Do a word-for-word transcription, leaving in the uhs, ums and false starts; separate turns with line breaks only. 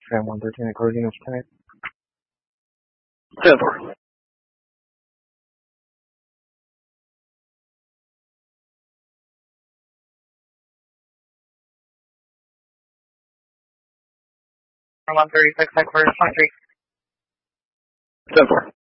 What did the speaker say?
Fan one thirteen according to ten.
ten four.
one thirty-six, headquarters, twenty-three.
ten four.